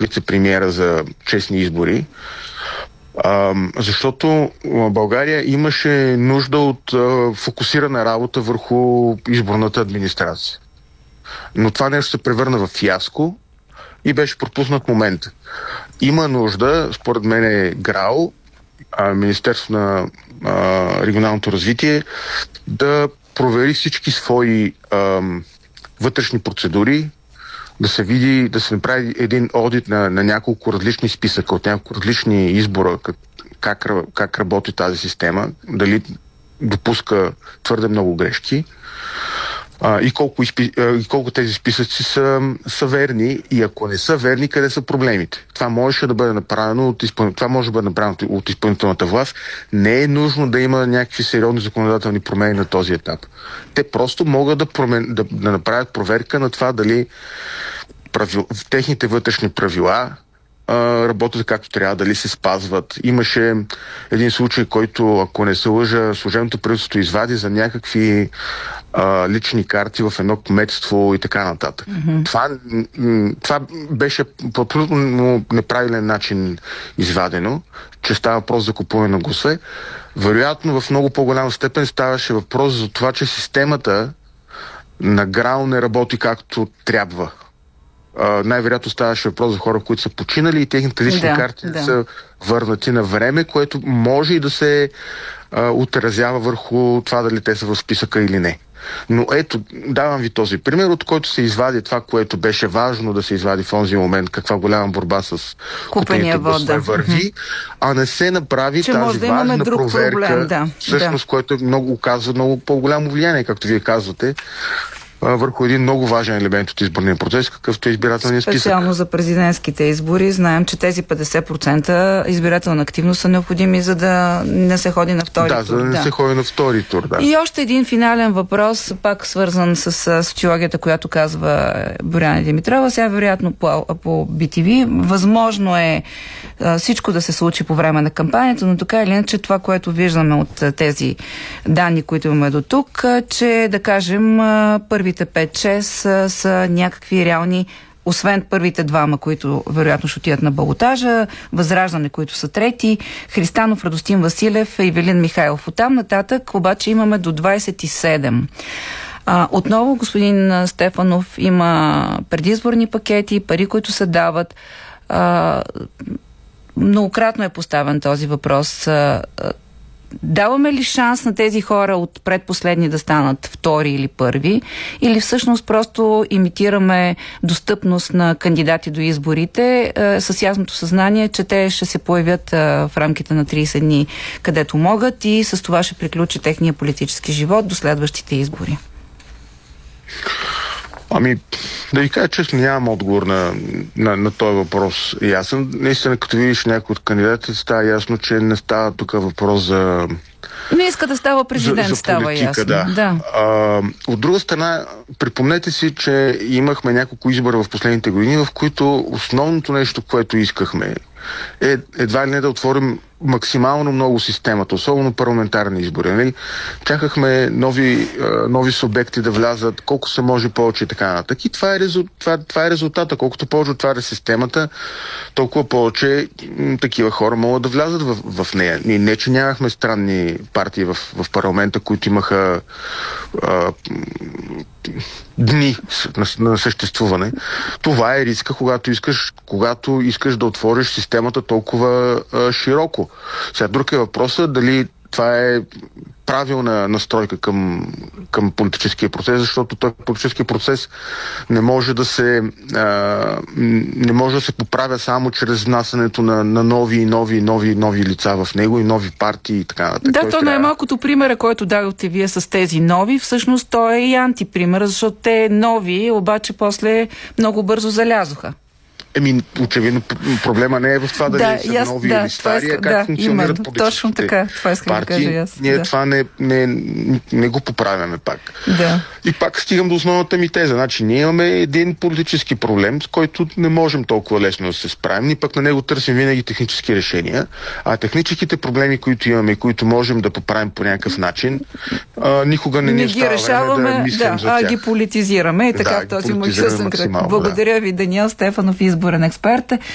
вице-премиера за честни избори. Защото България имаше нужда от фокусирана работа върху изборната администрация. Но това нещо се превърна в фиаско и беше пропуснат момента. Има нужда, според мен е ГРАО, Министерство на регионалното развитие, да провери всички свои вътрешни процедури, да се види, да се направи един одит на няколко различни списъка, от няколко различни избора, как работи тази система, дали допуска твърде много грешки и колко тези списъци са верни, и ако не са верни, къде са проблемите. Това може да бъде направено от изпълнителната власт. Не е нужно да има някакви сериозни законодателни промени на този етап. Те просто могат да направят проверка на това дали техните вътрешни правила работят както трябва, дали се спазват. Имаше един случай, който, ако не се лъжа, служебното правителство извади за някакви лични карти в едно кметство и така нататък. Това беше по абсолютно неправилен начин извадено, че става въпрос за купуване на гласове. Вероятно в много по-голяма степен ставаше въпрос за това, че системата на ГРАО не работи както трябва. Най-вероятно ставаше въпрос за хора, които са починали и техните лични карти са върнати на време, което може и да се отразява върху това дали те са в списъка или не. Но ето, давам ви този пример, от който се извади това, което беше важно да се извади в онзи момент, каква голяма борба с купените гласове върви, а не се направи тази важна проверка, всъщност, което оказва много по-голямо влияние, както вие казвате, върху един много важен елемент от изборния процес, какъвто е избирателния списък. Специално за президентските избори знаем, че тези 50% избирателна активност са необходими, за да не се ходи на втори тур. За да не се ходи на втори тур, да. И още един финален въпрос, пак свързан с социологията, която казва Боряна Димитрова, сега вероятно по BTV. Възможно е всичко да се случи по време на кампанията, но така или иначе това, което виждаме от тези данни, които имаме до тук, че да кажем първите 5-6 са някакви реални, освен първите двама, които вероятно ще отидат на балотажа, Възраждане, които са трети, Христанов, Радостин Василев, Ивелин Михайлов. Оттам нататък обаче имаме до 27. Отново, господин Стефанов, има предизборни пакети, пари, които се дават. Многократно е поставен този въпрос. Даваме ли шанс на тези хора от предпоследни да станат втори или първи, или всъщност просто имитираме достъпност на кандидати до изборите с ясното съзнание, че те ще се появят в рамките на 30 дни където могат и с това ще приключи техния политически живот до следващите избори? Да ви кажа честно, нямам отговор на този въпрос. Ясен. Наистина, като видиш някой от кандидатите, става ясно, че не става тук въпрос за... Не иска да става президент, за става политика, ясно. Да. От друга страна, припомнете си, че имахме няколко избора в последните години, в които основното нещо, което искахме, е едва ли не да отворим максимално много системата, особено парламентарни избори. Нали? Чакахме нови субекти да влязат, колко се може повече и така нататък. И това е резултата. Колкото повече отваря системата, толкова повече такива хора могат да влязат в нея. Не, че нямахме странни партии в парламента, които имаха дни на съществуване. Това е риска, когато искаш да отвориш системата толкова широко. Сега друг е въпросът дали това е правилна настройка към политическия процес, защото той политическия процес не може да се поправя само чрез внасянето на нови лица в него и нови партии и така нататък. Да, то най-малкото примера, който дадохте вие с тези нови, всъщност той е и антипримера, защото те нови, обаче после много бързо залязоха. Очевидно проблема не е в това дали са нови или стари, а как функционират политическите партии. Ние това не го поправяме пак. Да. И пак стигам до основната ми теза. Значи, ние имаме един политически проблем, с който не можем толкова лесно да се справим, и пък на него търсим винаги технически решения. А техническите проблеми, които имаме и които можем да поправим по някакъв начин, никога не ни остава време да мислим за тях. Ги политизираме и така в този му късен кръг. Благодаря ви, Даниел Стефанов, изборен експерт.